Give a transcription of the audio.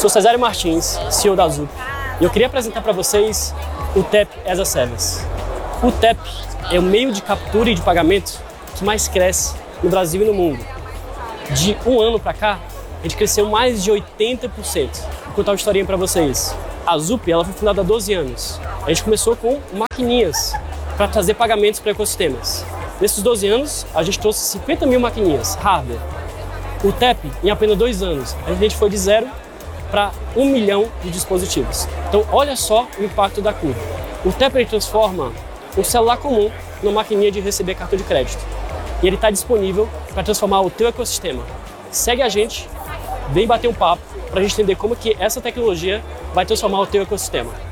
Sou Cesário Martins, CEO da Zup, e eu queria apresentar para vocês o TAP as a Service. O TAP é o meio de captura e de pagamento que mais cresce no Brasil e no mundo. De um ano para cá, a gente cresceu mais de 80%. Vou contar uma historinha para vocês. A Zup, ela foi fundada há 12 anos. A gente começou com maquininhas para trazer pagamentos para ecossistemas. Nesses 12 anos, a gente trouxe 50 mil maquininhas, hardware. O TAP, em apenas 2 anos, a gente foi de 0 para 1 milhão de dispositivos. Então, olha só o impacto da curva. O TAP ele transforma um celular comum numa maquininha de receber cartão de crédito. E ele está disponível para transformar o teu ecossistema. Segue a gente, vem bater um papo para a gente entender como que essa tecnologia vai transformar o teu ecossistema.